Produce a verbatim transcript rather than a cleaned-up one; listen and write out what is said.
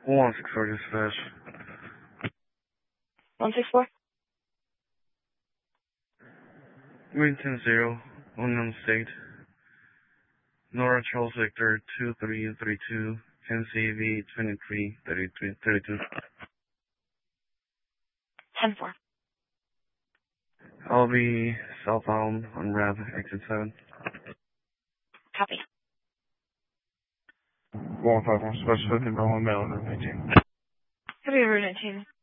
one six four dispatch. one six four? Wind ten zero, unknown state. Nora Charles Victor two three three two, N C V twenty-three thirty-two. ten four. I'll be southbound on Rev exit seven. Copy. one five one special fifty, Brahma, Mail, Route nineteen. Copy, Route nineteen.